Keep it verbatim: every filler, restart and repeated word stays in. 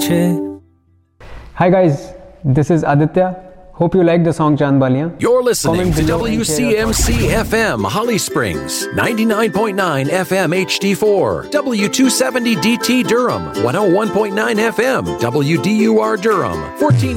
पीछे. Hi guys, this is Aditya. Hope you like the song Chand Baliyan. You're listening Comment to below and W share C your M thoughts. C F M Holly Springs, ninety-nine point nine F M H D four, W two seventy D T Durham, one oh one point nine F M W D U R Durham, fourteen